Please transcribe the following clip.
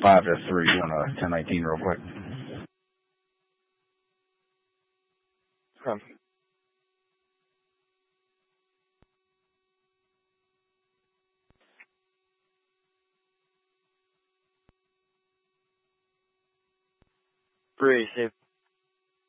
5S3 on a 1019 real quick. Okay. Pretty safe.